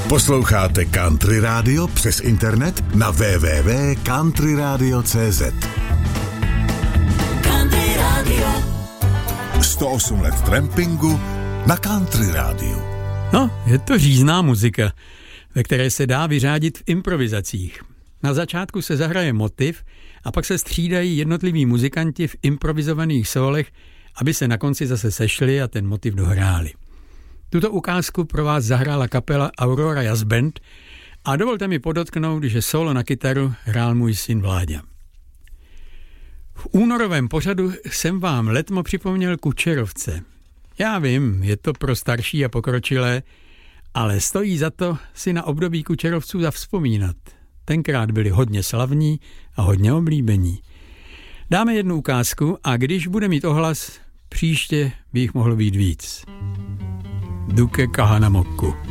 Posloucháte Country Radio přes internet na www.countryradio.cz. Country Radio. 108 let trampingu na Country Radio. No, je to řízná muzika, ve které se dá vyřádit v improvizacích. Na začátku se zahraje motiv a pak se střídají jednotliví muzikanti v improvizovaných sólech, aby se na konci zase sešli a ten motiv dohráli. Tuto ukázku pro vás zahrála kapela Aurora Jazz Band a dovolte mi podotknout, že solo na kytaru hrál můj syn Vláďa. V únorovém pořadu jsem vám letmo připomněl Kučerovce. Já vím, je to pro starší a pokročilé, ale stojí za to si na období Kučerovců zavzpomínat. Tenkrát byli hodně slavní a hodně oblíbení. Dáme jednu ukázku a když bude mít ohlas, příště by jich mohlo být víc. Duke Kahanamokku.